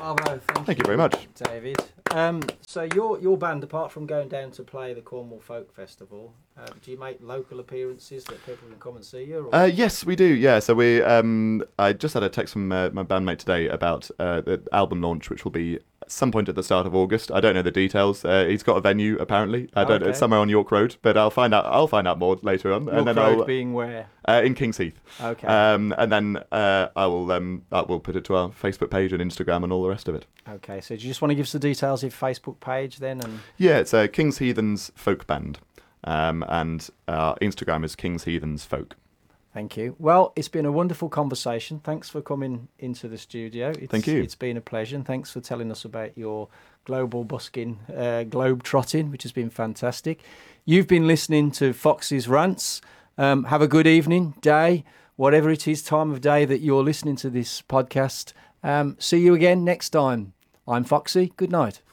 Bravo. Thank you very much, David. So your band, apart from going down to play the Cornwall Folk Festival, do you make local appearances that people can come and see you? Or? Yes, we do. Yeah, so I just had a text from my bandmate today about the album launch, which will be some point at the start of August. I don't know the details. He's got a venue apparently. I don't know. It's somewhere on York Road, but I'll find out more later on. York Road being where? In Kings Heath. Okay. And then I will put it to our Facebook page and Instagram and all the rest of it. Okay. So do you just want to give us the details of your Facebook page then? And yeah, it's Kings Heathens Folk Band, and our Instagram is Kings Heathens Folk. Thank you. Well, it's been a wonderful conversation. Thanks for coming into the studio. Thank you. It's been a pleasure. And thanks for telling us about your global busking, globe trotting, which has been fantastic. You've been listening to Foxy's Rants. Have a good evening, day, whatever it is, time of day that you're listening to this podcast. See you again next time. I'm Foxy. Good night.